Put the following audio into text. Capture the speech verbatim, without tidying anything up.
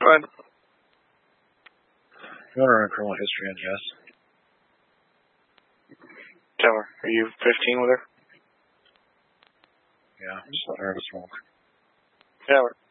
Go ahead. You want to run a criminal history on Jess? Tell her. Are you fifteen with her? Yeah, just let her have a smoke. Tell her.